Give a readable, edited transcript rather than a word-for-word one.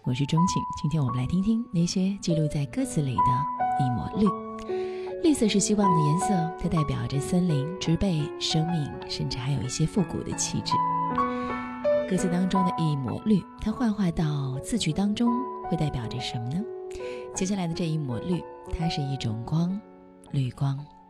我是钟情。今天我们来听听那些记录在歌词里的一抹绿。绿色是希望的颜色，它代表着森林、植被、生命，甚至还有一些复古的气质。歌词当中的一抹绿，它幻化到字句当中会代表着什么呢？接下来的这一抹绿，它是一种光，绿光。